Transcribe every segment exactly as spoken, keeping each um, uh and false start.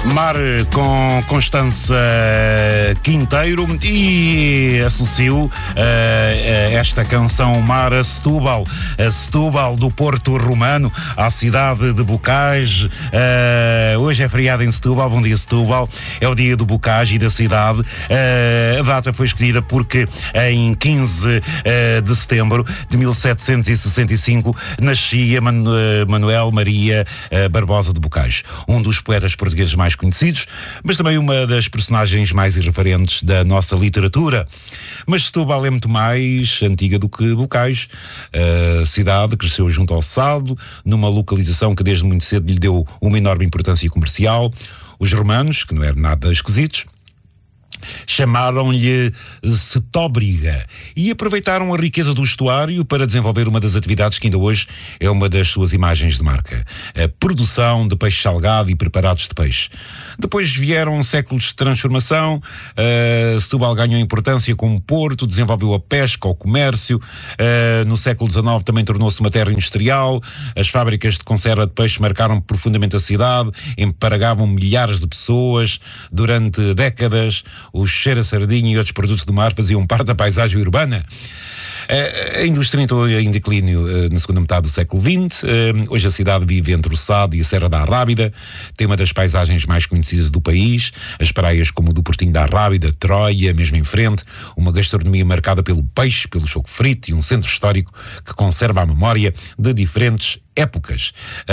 Mar com Constança Quinteiro e associo uh, esta canção Mar a Setúbal, a Setúbal do Porto Romano, à cidade de Bocage. Uh, hoje é feriado em Setúbal, bom dia Setúbal, é o dia do Bocage e da cidade. Uh, a data foi escolhida porque em quinze uh, de setembro de mil setecentos e sessenta e cinco nascia Manu- Manuel Maria uh, Barbosa de Bocage, um dos poetas portugueses mais conhecidos, mas também uma das personagens mais irreverentes da nossa literatura. Mas Setúbal é muito mais antiga do que Bocage. A cidade cresceu junto ao Sado, numa localização que desde muito cedo lhe deu uma enorme importância comercial. Os romanos, que não eram nada esquisitos, chamaram-lhe Setóbriga e aproveitaram a riqueza do estuário para desenvolver uma das atividades que ainda hoje é uma das suas imagens de marca: a produção de peixe salgado e preparados de peixe. Depois vieram séculos de transformação. uh, Setúbal ganhou importância como porto, desenvolveu a pesca, o comércio. Uh, no século dezenove também tornou-se uma terra industrial. As fábricas de conserva de peixe marcaram profundamente a cidade, emparagavam milhares de pessoas durante décadas. O cheiro a sardinha e outros produtos do mar faziam parte da paisagem urbana. A indústria entrou em declínio uh, na segunda metade do século vinte. Uh, hoje a cidade vive entre o Sado e a Serra da Arrábida. Tem uma das paisagens mais conhecidas do país. As praias como o do Portinho da Arrábida, Troia, mesmo em frente. Uma gastronomia marcada pelo peixe, pelo choco frito e um centro histórico que conserva a memória de diferentes épocas.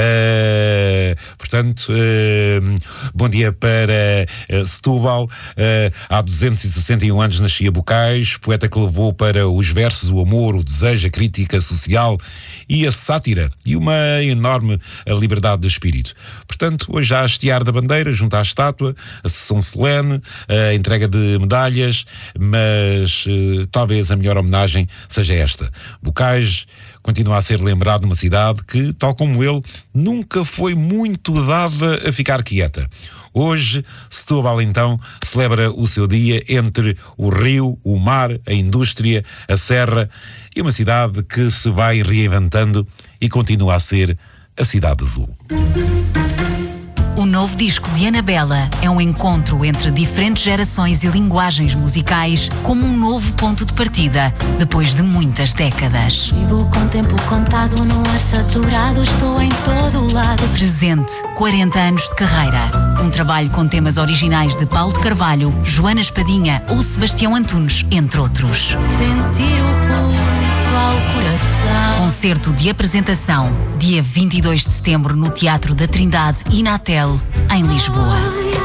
Uh, portanto, uh, bom dia para uh, Setúbal. Uh, há duzentos e sessenta e um anos nascia Bocage, poeta que levou para os versos o amor, o desejo, a crítica social e a sátira e uma enorme liberdade de espírito. Portanto, hoje há a hastear da bandeira junto à estátua, a sessão solene, a entrega de medalhas, mas uh, talvez a melhor homenagem seja esta. Bocage continua a ser lembrado numa cidade que, tal como ele, nunca foi muito dada a ficar quieta. Hoje, Setúbal, então, celebra o seu dia entre o rio, o mar, a indústria, a serra e uma cidade que se vai reinventando e continua a ser a Cidade Azul. O novo disco de Anabela é um encontro entre diferentes gerações e linguagens musicais, como um novo ponto de partida, depois de muitas décadas. Vivo com tempo contado, no ar saturado, estou em todo lado. Presente, quarenta anos de carreira. Um trabalho com temas originais de Paulo de Carvalho, Joana Espadinha ou Sebastião Antunes, entre outros. Sentir o pulso ao coração. Concerto de apresentação, dia vinte e dois de setembro no Teatro da Trindade e na Tel, em Lisboa.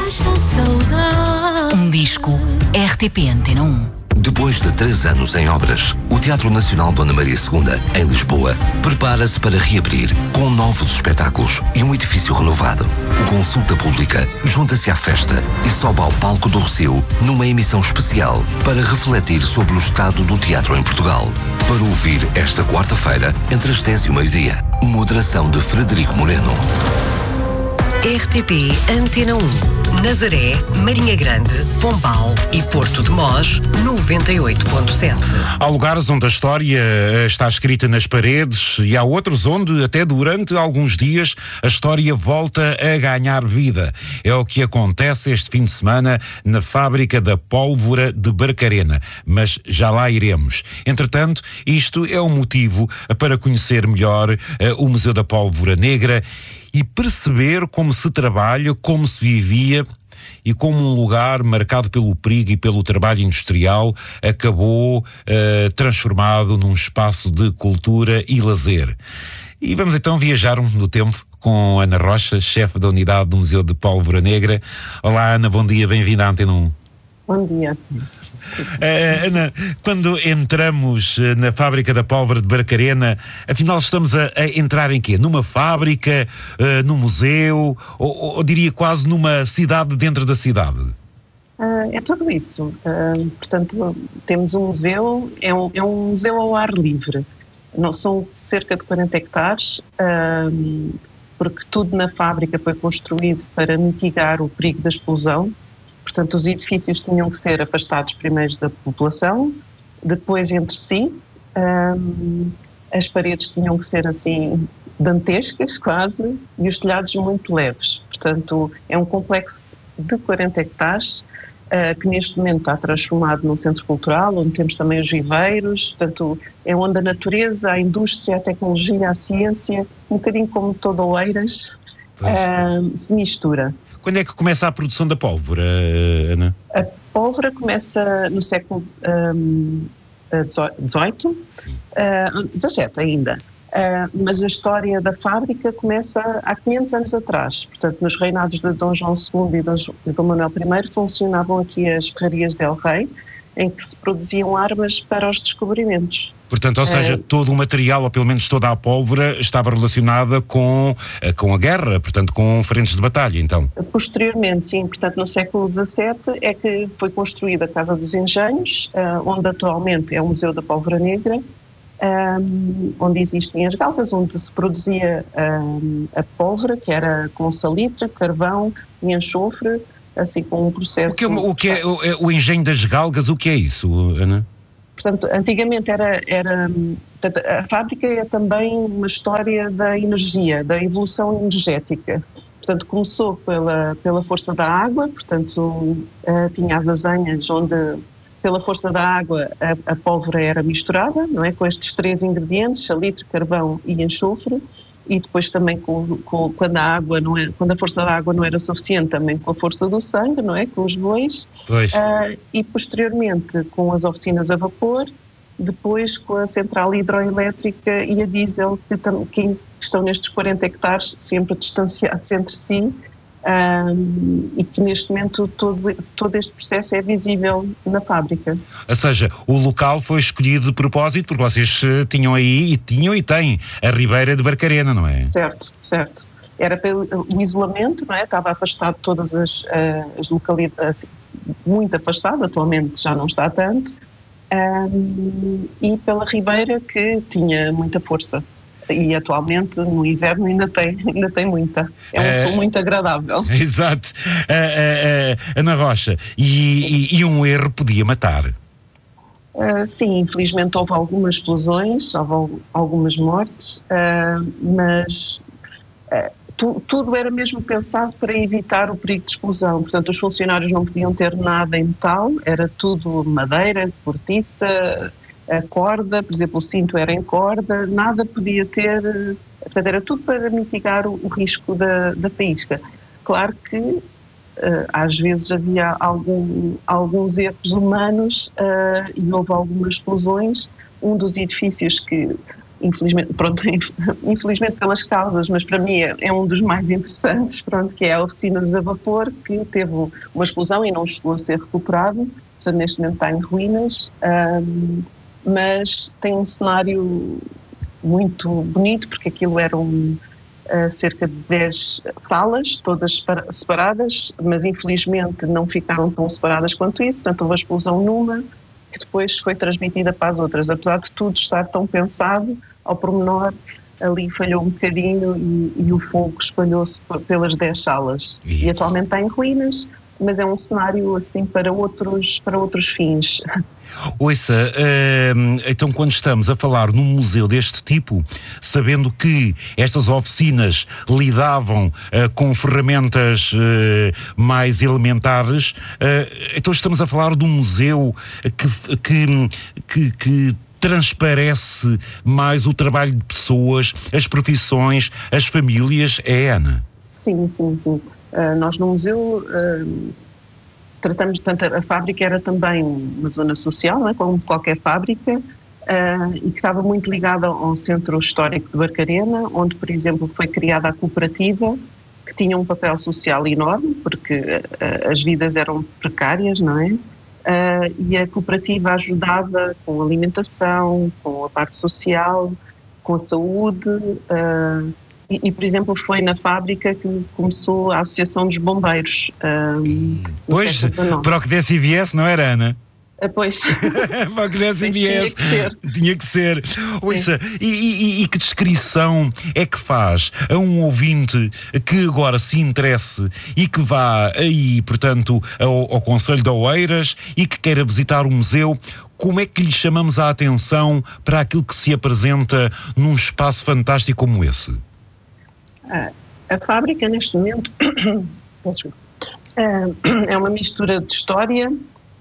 Um disco R T P Antena um. Depois de três anos em obras, o Teatro Nacional Dona Maria segunda, em Lisboa, prepara-se para reabrir com novos espetáculos e um edifício renovado. O Consulta Pública junta-se à festa e sobe ao palco do Rossio numa emissão especial para refletir sobre o estado do teatro em Portugal. Para ouvir esta quarta-feira, entre as dez e o meio-dia. Moderação de Frederico Moreno. R T P Antena um, Nazaré, Marinha Grande, Pombal e Porto de Mós, noventa e oito ponto sete. Há lugares onde a história está escrita nas paredes e há outros onde, até durante alguns dias, a história volta a ganhar vida. É o que acontece este fim de semana na Fábrica da Pólvora de Barcarena, mas já lá iremos. Entretanto, isto é um motivo para conhecer melhor uh, o Museu da Pólvora Negra e perceber como se trabalha, como se vivia e como um lugar marcado pelo perigo e pelo trabalho industrial acabou uh, transformado num espaço de cultura e lazer. E vamos então viajar no tempo com Ana Rocha, chefe da unidade do Museu de Pólvora Negra. Olá Ana, bom dia, bem-vinda à Antena um. Bom dia. Uh, Ana, quando entramos na Fábrica da Pólvora de Barcarena, afinal estamos a, a entrar em quê? Numa fábrica, uh, num museu, ou, ou diria quase numa cidade dentro da cidade? Uh, é tudo isso. Uh, portanto, temos um museu, é um, é um museu ao ar livre. Não são cerca de quarenta hectares, uh, porque tudo na fábrica foi construído para mitigar o perigo da explosão. Portanto, os edifícios tinham que ser afastados primeiro da população, depois entre si. Um, as paredes tinham que ser assim dantescas quase e os telhados muito leves. Portanto, é um complexo de quarenta hectares, Uh, que neste momento está transformado num centro cultural, onde temos também os viveiros, portanto, é onde a natureza, a indústria, a tecnologia, a ciência, um bocadinho como todo Oeiras, uh, se mistura. Quando é que começa a produção da pólvora, Ana? A pólvora começa no século um, dezoito, uh, dezassete ainda. Uh, mas a história da fábrica começa há quinhentos anos atrás. Portanto, nos reinados de Dom João segundo e Dom, Dom Manuel I funcionavam aqui as ferrarias del Rei, em que se produziam armas para os descobrimentos. Portanto, ou seja, uh, todo o material, ou pelo menos toda a pólvora, estava relacionada com, com a guerra, portanto, com frentes de batalha, então? Posteriormente, sim. Portanto, no século dezassete é que foi construída a Casa dos Engenhos, uh, onde atualmente é o Museu da Pólvora Negra, Um, onde existem as galgas, onde se produzia um, a pólvora, que era com salitre, carvão e enxofre, assim com um processo... O que é, o, que é o, o engenho das galgas, o que é isso, Ana? Portanto, antigamente era... era portanto, a fábrica é também uma história da energia, da evolução energética. Portanto, começou pela, pela força da água, portanto, uh, tinha as azenhas onde... Pela força da água, a, a pólvora era misturada, não é? Com estes três ingredientes, salitre, carvão e enxofre, e depois também com, com, quando, a água não é, quando a força da água não era suficiente, também com a força do sangue, não é? Com os bois. Uh, e posteriormente com as oficinas a vapor, depois com a central hidroelétrica e a diesel, que, que estão nestes quarenta hectares, sempre distanciados entre si. Um, e que neste momento todo, todo este processo é visível na fábrica. Ou seja, o local foi escolhido de propósito porque vocês tinham aí, e tinham e têm, a Ribeira de Barcarena, não é? Certo, certo. Era pelo o isolamento, não é? Estava afastado de todas as, as localidades, muito afastado, atualmente já não está tanto, um, e pela Ribeira que tinha muita força. E atualmente no inverno ainda tem, ainda tem muita. É um é, sol muito agradável. Exato. Uh, uh, uh, Ana Rocha, e, e, e um erro podia matar? Uh, sim, infelizmente houve algumas explosões, houve algumas mortes, uh, mas uh, tu, tudo era mesmo pensado para evitar o perigo de explosão. Portanto, os funcionários não podiam ter nada em metal, era tudo madeira, cortiça, a corda, por exemplo, o cinto era em corda, nada podia ter, portanto, era tudo para mitigar o, o risco da, da faísca. Claro que uh, às vezes havia algum, alguns erros humanos uh, e houve algumas explosões. Um dos edifícios que, infelizmente, pronto, infelizmente pelas causas, mas para mim é, é um dos mais interessantes, pronto, que é a oficina a vapor, que teve uma explosão e não chegou a ser recuperado, portanto, neste momento está em ruínas. Um, mas tem um cenário muito bonito, porque aquilo eram uh, cerca de dez salas, todas separadas, mas infelizmente não ficaram tão separadas quanto isso, portanto houve a explosão numa, que depois foi transmitida para as outras. Apesar de tudo estar tão pensado, ao pormenor, ali falhou um bocadinho e, e o fogo espalhou-se pelas dez salas. E... e atualmente está em ruínas, mas é um cenário assim para outros, para outros fins. Ouça, uh, então quando estamos a falar num museu deste tipo, sabendo que estas oficinas lidavam uh, com ferramentas uh, mais elementares, uh, então estamos a falar de um museu que, que, que, que transparece mais o trabalho de pessoas, as profissões, as famílias, é, Ana? Sim, sim, sim. Uh, nós no museu... Uh... Tratamos, portanto, a fábrica era também uma zona social, não é? Como qualquer fábrica, uh, e que estava muito ligada ao Centro Histórico de Barcarena, onde, por exemplo, foi criada a cooperativa, que tinha um papel social enorme, porque uh, as vidas eram precárias, não é? Uh, e a cooperativa ajudava com a alimentação, com a parte social, com a saúde, uh, E, e, por exemplo, foi na fábrica que começou a Associação dos Bombeiros. Um, pois, para o que desse e viesse, não era, Ana? Ah, pois. Para o que desse e viesse. Tinha que ser. Tinha que ser. Ouça, e, e, e que descrição é que faz a um ouvinte que agora se interesse e que vá aí, portanto, ao, ao Concelho de Oeiras e que queira visitar o museu? Como é que lhe chamamos a atenção para aquilo que se apresenta num espaço fantástico como esse? A fábrica, neste momento, É uma mistura de história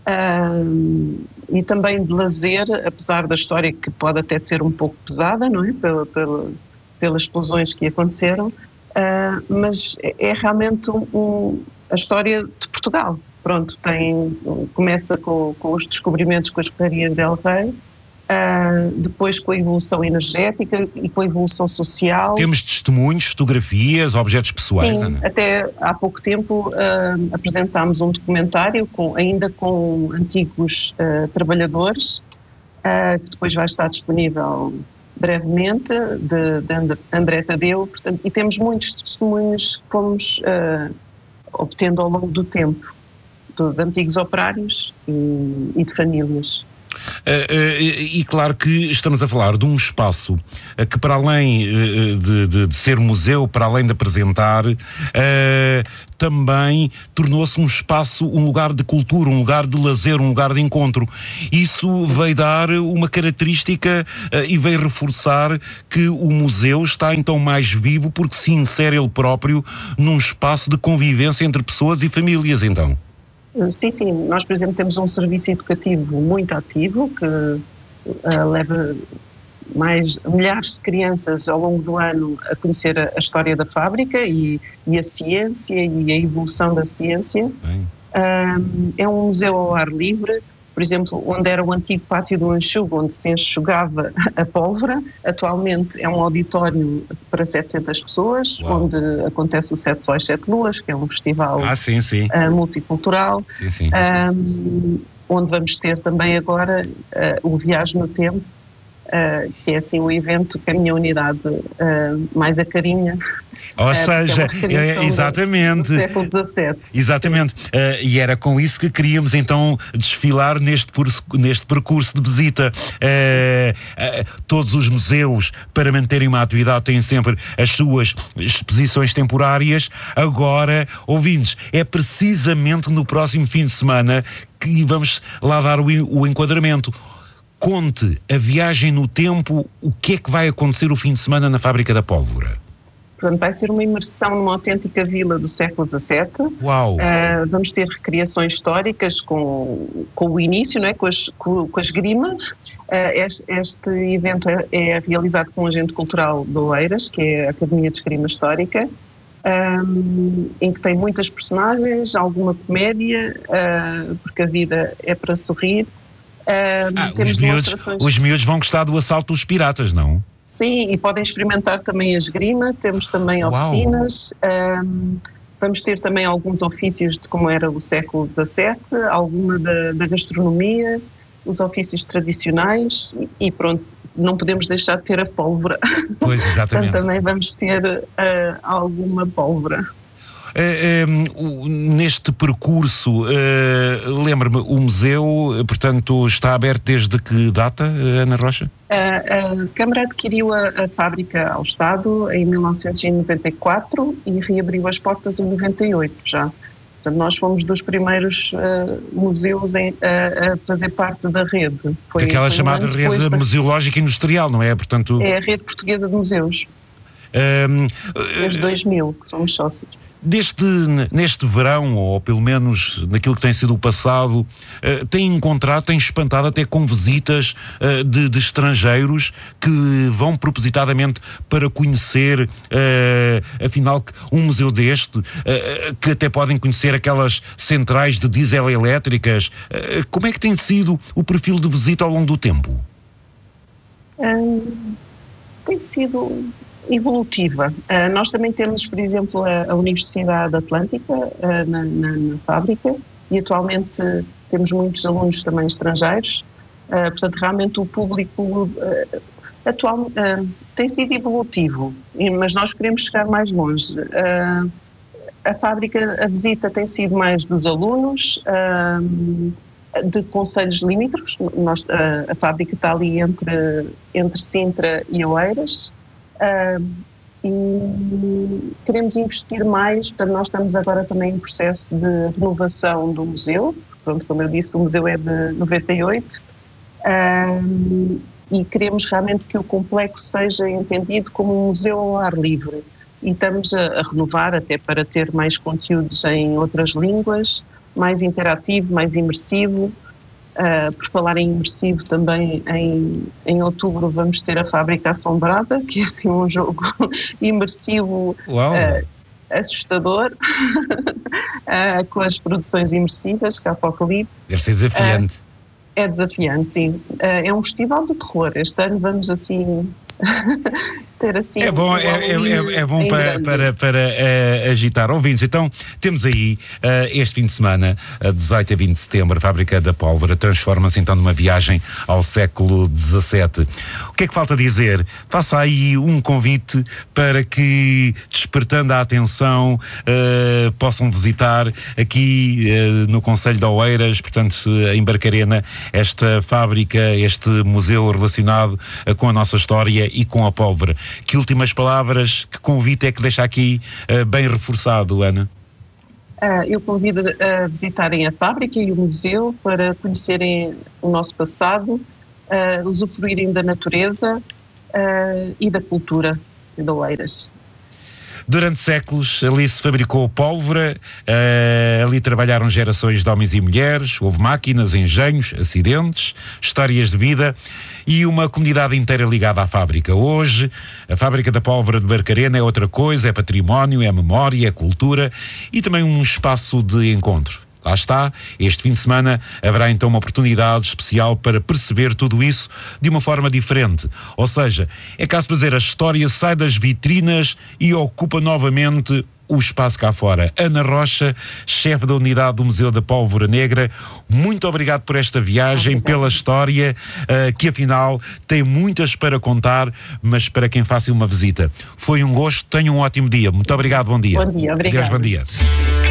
uh, e também de lazer, apesar da história que pode até ser um pouco pesada, não é? Pela, pela, pelas explosões que aconteceram, uh, mas é realmente um, um, a história de Portugal. Pronto, tem, começa com, com os descobrimentos com as Ferrarias del Rei, Uh, depois com a evolução energética e com a evolução social. Temos testemunhos, fotografias, objetos pessoais, Sim, Ana? até há pouco tempo uh, apresentámos um documentário com, ainda com antigos uh, trabalhadores, uh, que depois vai estar disponível brevemente, de, de André Tadeu, portanto, e temos muitos testemunhos que fomos uh, obtendo ao longo do tempo, de, de antigos operários e, e de famílias. Uh, uh, e claro que estamos a falar de um espaço uh, que, para além uh, de, de, de ser museu, para além de apresentar, uh, também tornou-se um espaço, um lugar de cultura, um lugar de lazer, um lugar de encontro. Isso veio dar uma característica uh, e veio reforçar que o museu está então mais vivo porque se insere ele próprio num espaço de convivência entre pessoas e famílias, então. Sim, sim. Nós, por exemplo, temos um serviço educativo muito ativo que uh, leva mais milhares de crianças ao longo do ano a conhecer a, a história da fábrica e, e a ciência e a evolução da ciência. Um, é um museu ao ar livre, por exemplo, onde era o antigo pátio do enxugo, onde se enxugava a pólvora. Atualmente é um auditório para setecentas pessoas, Uau. onde acontece o Sete Sóis, Sete Luas, que é um festival ah, sim, sim. Uh, multicultural, sim, sim. Um, onde vamos ter também agora uh, o Viagem no Tempo, uh, que é assim o evento que a minha unidade uh, mais acarinha. Ou seja, é, exatamente, do século dezassete. Exatamente, uh, e era com isso que queríamos então desfilar neste, neste percurso de visita. Uh, uh, todos os museus, para manterem uma atividade, têm sempre as suas exposições temporárias. Agora, ouvintes, é precisamente no próximo fim de semana que vamos lá dar o, o enquadramento. Conte a viagem no tempo, o que é que vai acontecer o fim de semana na Fábrica da Pólvora? Portanto, vai ser uma imersão numa autêntica vila do século dezassete. Uau! Uh, vamos ter recriações históricas com, com o início, não é? com, as, com, com a esgrima. Uh, este, este evento é, é realizado com um agente cultural de Oeiras, que é a Academia de Esgrima Histórica, um, em que tem muitas personagens, alguma comédia, uh, porque a vida é para sorrir. Uh, ah, temos os, miúdos, os miúdos vão gostar do assalto dos piratas, não? Sim, e podem experimentar também a esgrima, temos também oficinas, um, vamos ter também alguns ofícios de como era o século dezassete, alguma da, da gastronomia, os ofícios tradicionais e pronto, não podemos deixar de ter a pólvora. Pois, exatamente. Portanto, também vamos ter uh, alguma pólvora. Uh, uh, neste percurso, uh, lembra-me, o museu, portanto, está aberto desde que data, Ana Rocha? Uh, a Câmara adquiriu a, a fábrica ao Estado em mil novecentos e noventa e quatro e reabriu as portas em noventa e oito já. Portanto, nós fomos dos primeiros uh, museus em, uh, a fazer parte da rede. Foi, Daquela foi chamada um rede da... museológica industrial, não é? Portanto... É a Rede Portuguesa de Museus. Um, Desde dois mil, que somos sócios. Deste, neste verão, ou pelo menos naquilo que tem sido o passado, uh, tem encontrado, tem espantado até com visitas uh, de, de estrangeiros que vão propositadamente para conhecer, uh, afinal, um museu deste, uh, que até podem conhecer aquelas centrais de diesel elétricas. Uh, como é que tem sido o perfil de visita ao longo do tempo? Um, tem sido... evolutiva. Uh, nós também temos, por exemplo, a, a Universidade Atlântica uh, na, na, na fábrica e atualmente uh, temos muitos alunos também estrangeiros. Uh, portanto, realmente o público uh, atual uh, tem sido evolutivo, mas nós queremos chegar mais longe. Uh, a fábrica, a visita tem sido mais dos alunos, uh, de concelhos limítrofes. Nós, uh, a fábrica está ali entre, entre Sintra e Oeiras. Uh, e queremos investir mais, portanto nós estamos agora também em processo de renovação do museu. Pronto, como eu disse, o museu é de noventa e oito uh, e queremos realmente que o complexo seja entendido como um museu ao ar livre. e estamos a, a renovar até para ter mais conteúdos em outras línguas, mais interativo, mais imersivo. Uh, por falar em imersivo, também em, em outubro vamos ter a Fábrica Assombrada, que é assim um jogo imersivo, uh, assustador, uh, com as produções imersivas, que é Apocalipse. Deve ser desafiante. Uh, é desafiante, sim. Uh, é um festival de terror. Este ano vamos assim... ter assim é bom, um é, é, é bom para, para, para uh, agitar ouvintes. Então, temos aí uh, este fim de semana, uh, dezoito a vinte de setembro, a Fábrica da Pólvora transforma-se então numa viagem ao século dezassete. O que é que falta dizer? Faça aí um convite para que, despertando a atenção, uh, possam visitar aqui uh, no Concelho de Oeiras, portanto, em Barcarena, esta fábrica, este museu relacionado uh, com a nossa história e com a pólvora. Que últimas palavras, que convite é que deixa aqui uh, bem reforçado, Ana? Uh, eu convido a visitarem a fábrica e o museu para conhecerem o nosso passado, uh, usufruírem da natureza uh, e da cultura de Oeiras. Durante séculos ali se fabricou pólvora, uh, ali trabalharam gerações de homens e mulheres, houve máquinas, engenhos, acidentes, histórias de vida e uma comunidade inteira ligada à fábrica. Hoje, a Fábrica da Pólvora de Barcarena é outra coisa, é património, é memória, é cultura e também um espaço de encontro. Lá está, este fim de semana haverá então uma oportunidade especial para perceber tudo isso de uma forma diferente. Ou seja, é caso para dizer, a história sai das vitrinas e ocupa novamente o espaço cá fora. Ana Rocha, chefe da unidade do Museu da Pólvora Negra, muito obrigado por esta viagem, obrigado. Pela história, uh, que afinal tem muitas para contar, mas para quem faça uma visita. Foi um gosto, tenha um ótimo dia. Muito obrigado, bom dia. Bom dia, obrigado. Deus, bom dia.